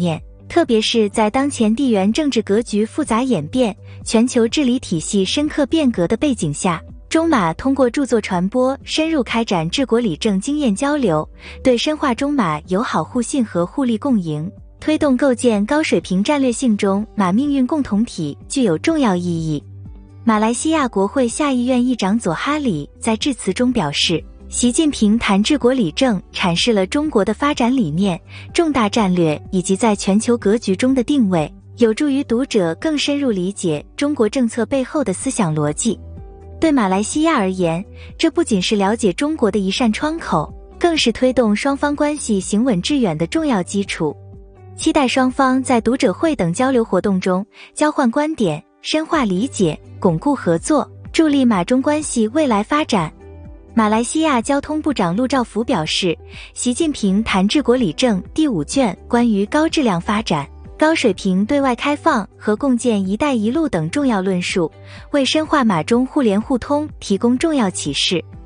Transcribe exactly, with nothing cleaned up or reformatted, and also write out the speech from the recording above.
念，特别是在当前地缘政治格局复杂演变、全球治理体系深刻变革的背景下，中马通过著作传播，深入开展治国理政经验交流，对深化中马友好互信和互利共赢，推动构建高水平战略性中马命运共同体具有重要意义。马来西亚国会下议院议长佐哈里在致辞中表示，习近平谈治国理政阐释了中国的发展理念、重大战略以及在全球格局中的定位，有助于读者更深入理解中国政策背后的思想逻辑。对马来西亚而言，这不仅是了解中国的一扇窗口，更是推动双方关系行稳致远的重要基础。期待双方在读者会等交流活动中交换观点，深化理解，巩固合作，助力马中关系未来发展。马来西亚交通部长陆兆福表示，习近平谈治国理政第五卷关于高质量发展、高水平对外开放和共建“一带一路”等重要论述，为深化马中互联互通提供重要启示。